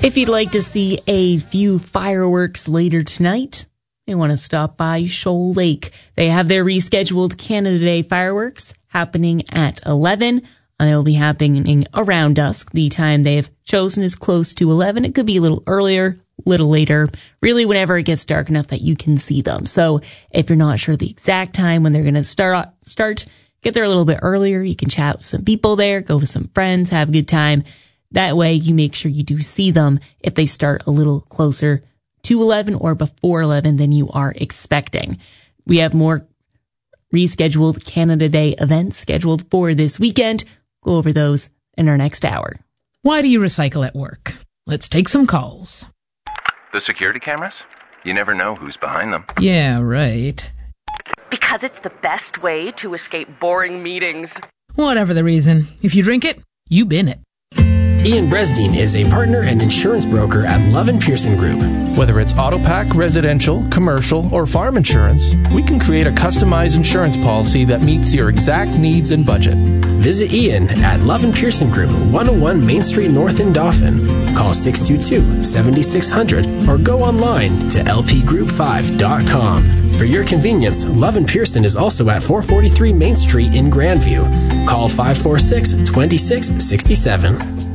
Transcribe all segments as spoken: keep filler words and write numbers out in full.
If you'd like to see a few fireworks later tonight, you want to stop by Shoal Lake. They have their rescheduled Canada Day fireworks happening at eleven. And it will be happening around dusk. The time they've chosen is close to eleven. It could be a little earlier, a little later, really whenever it gets dark enough that you can see them. So if you're not sure the exact time when they're going to start, start, get there a little bit earlier. You can chat with some people there, go with some friends, have a good time. That way you make sure you do see them if they start a little closer to eleven or before eleven than you are expecting. We have more rescheduled Canada Day events scheduled for this weekend. Go over those in our next hour. Why do you recycle at work? Let's take some calls. The security cameras? You never know who's behind them. Yeah, right. Because it's the best way to escape boring meetings. Whatever the reason, if you drink it, you bin it. Ian Bresdeen is a partner and insurance broker at Love and Pearson Group. Whether it's AutoPack, residential, commercial, or farm insurance, we can create a customized insurance policy that meets your exact needs and budget. Visit Ian at Love and Pearson Group, one oh one Main Street North in Dauphin. Call six two two, seven six zero zero or go online to l p group five dot com. For your convenience, Love and Pearson is also at four forty-three Main Street in Grandview. Call five four six, two six six seven.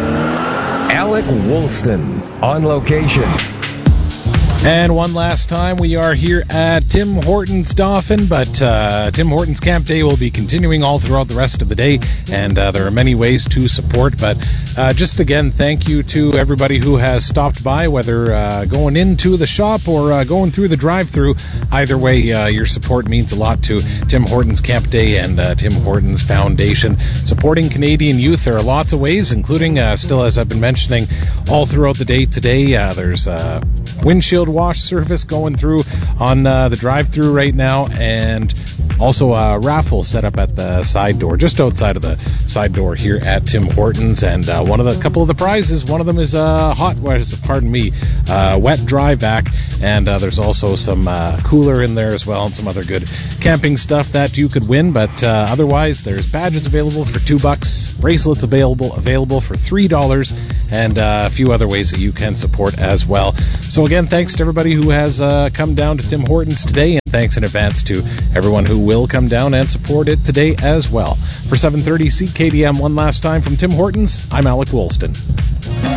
Alec Woolston on location. And one last time, we are here at Tim Hortons Dauphin, but uh, Tim Hortons Camp Day will be continuing all throughout the rest of the day, and uh, there are many ways to support. But uh, just again, thank you to everybody who has stopped by, whether uh, going into the shop or uh, going through the drive-thru. Either way, uh, your support means a lot to Tim Hortons Camp Day and uh, Tim Hortons Foundation. Supporting Canadian youth, there are lots of ways, including, uh, still as I've been mentioning, all throughout the day today, uh, there's uh, windshield wash service going through on uh, the drive-thru right now, and also a raffle set up at the side door, just outside of the side door here at Tim Hortons. And uh, one of the couple of the prizes, one of them is a uh, hot, pardon me, uh, wet dry vac, and uh, there's also some uh, cooler in there as well, and some other good camping stuff that you could win. But uh, otherwise, there's badges available for two bucks, bracelets available available for three dollars, and uh, a few other ways that you can support as well. So again, thanks to everybody who has uh, come down to Tim Hortons today, and thanks in advance to everyone who will come down and support it today as well. For seven thirty C K D M, one last time from Tim Hortons, I'm Alec Woolston.